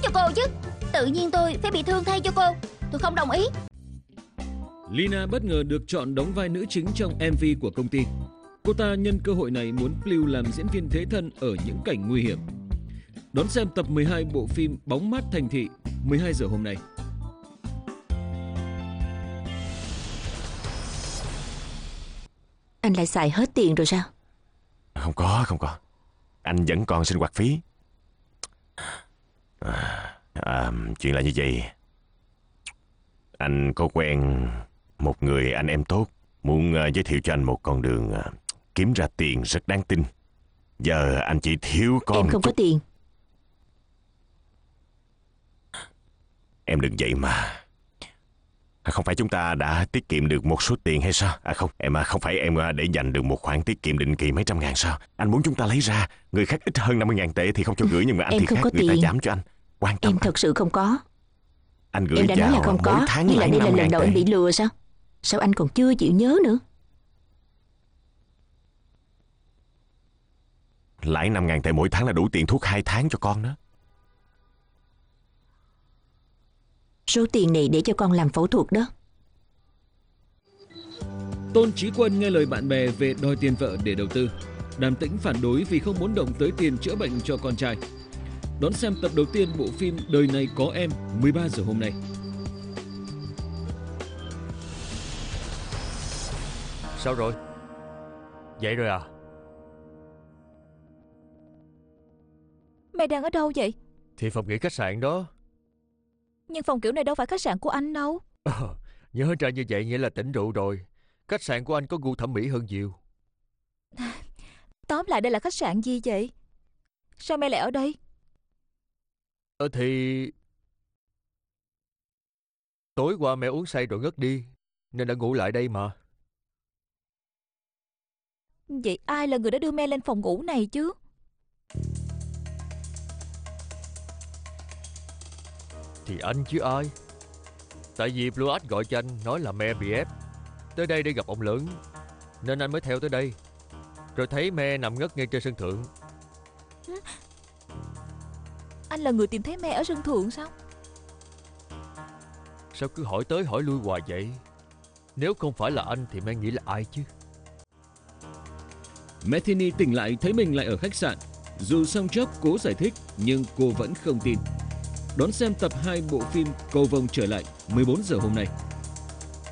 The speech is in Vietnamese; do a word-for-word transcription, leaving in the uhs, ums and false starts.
cho cô chứ. Tự nhiên tôi phải bị thương thay cho cô. Tôi không đồng ý. Lina bất ngờ được chọn đóng vai nữ chính trong em vê của công ty. Cô ta nhân cơ hội này muốn Blue làm diễn viên thế thân ở những cảnh nguy hiểm. Đón xem tập mười hai bộ phim Bóng mát thành thị mười hai giờ hôm nay. Anh lại xài hết tiền rồi sao? Không có, không có. Anh vẫn còn sinh hoạt phí. À, à, chuyện là như vậy. Anh có quen một người anh em tốt, muốn uh, giới thiệu cho anh một con đường uh, kiếm ra tiền rất đáng tin. Giờ anh chỉ thiếu con Em không chút... có tiền. Em đừng vậy mà. Không phải chúng ta đã tiết kiệm được một số tiền hay sao? À không, em không phải em để dành được một khoản tiết kiệm định kỳ mấy trăm ngàn sao? Anh muốn chúng ta lấy ra. Người khác ít hơn năm mươi ngàn tệ thì không cho gửi, nhưng mà anh em thì không khác, có người ta tiền. giảm cho anh. Quan tâm Em anh. thật sự không có. Anh gửi Em đã nói là không có, tháng như là đây là lần đầu tệ. anh bị lừa sao? Sao anh còn chưa chịu nhớ nữa? Lãi năm ngàn tệ mỗi tháng là đủ tiền thuốc hai tháng cho con đó. Số tiền này để cho con làm phẫu thuật đó. Tôn Chí Quân nghe lời bạn bè về đòi tiền vợ để đầu tư. Đàm Tĩnh phản đối vì không muốn động tới tiền chữa bệnh cho con trai. Đón xem tập đầu tiên bộ phim Đời này có em mười ba giờ hôm nay. Sao rồi? Dậy rồi à? Mày đang ở đâu vậy? Thì phòng nghỉ khách sạn đó. Nhưng phòng kiểu này đâu phải khách sạn của anh đâu. Ờ, nhớ ra như vậy nghĩa là tỉnh rượu rồi. Khách sạn của anh có gu thẩm mỹ hơn nhiều. Tóm lại đây là khách sạn gì vậy? Sao mày lại ở đây? Ờ thì... Tối qua mẹ uống say rồi ngất đi, nên đã ngủ lại đây mà. Vậy ai là người đã đưa me lên phòng ngủ này chứ? Thì anh chứ ai. Tại vì Blue Ash gọi cho anh nói là me bị ép tới đây để gặp ông lớn, nên anh mới theo tới đây. Rồi thấy me nằm ngất ngay trên sân thượng. Anh là người tìm thấy me ở sân thượng sao? Sao cứ hỏi tới hỏi lui hoài vậy? Nếu không phải là anh thì me nghĩ là ai chứ? Metheny tỉnh lại thấy mình lại ở khách sạn. Dù Song Chok cố giải thích nhưng cô vẫn không tin. Đón xem tập hai bộ phim Cầu Vồng trở lại mười bốn giờ hôm nay.